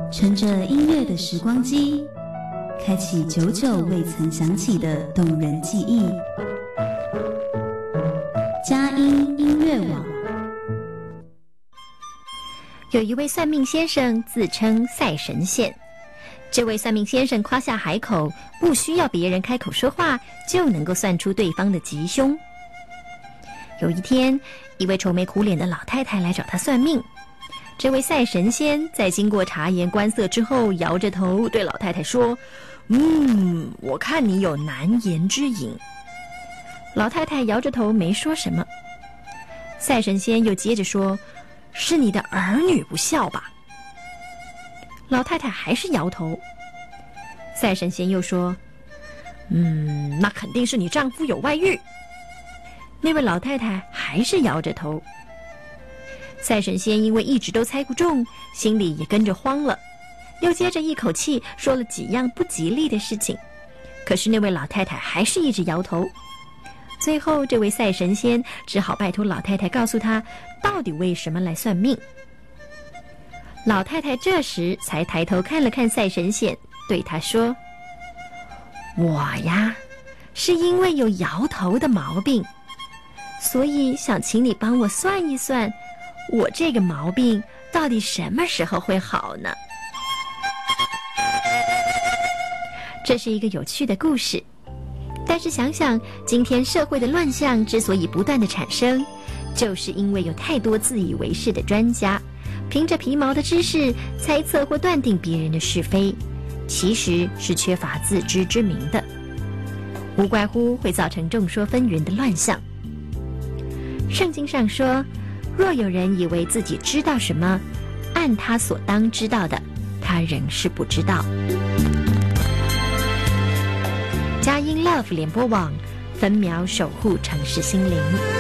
乘着音乐的时光机，开启久久未曾响起的动人记忆。佳音音乐网。 有一位算命先生自称赛神仙，这位算命先生夸下海口，不需要别人开口说话就能够算出对方的吉凶。有一天，一位愁眉苦脸的老太太来找他算命。这位赛神仙在经过察言观色之后，摇着头对老太太说：我看你有难言之隐。老太太摇着头没说什么。赛神仙又接着说：是你的儿女不孝吧？老太太还是摇头。赛神仙又说：那肯定是你丈夫有外遇。那位老太太还是摇着头。赛神仙因为一直都猜不中，心里也跟着慌了，又接着一口气说了几样不吉利的事情，可是那位老太太还是一直摇头。最后这位赛神仙只好拜托老太太告诉他到底为什么来算命。老太太这时才抬头看了看赛神仙，对他说：我呀，是因为有摇头的毛病，所以想请你帮我算一算，我这个毛病到底什么时候会好呢？这是一个有趣的故事，但是想想今天社会的乱象之所以不断的产生，就是因为有太多自以为是的专家，凭着皮毛的知识猜测或断定别人的是非，其实是缺乏自知之明的，无怪乎会造成众说纷纭的乱象。圣经上说，若有人以为自己知道什么，按他所当知道的，他仍是不知道。佳音 Love 联播网，分秒守护城市心灵。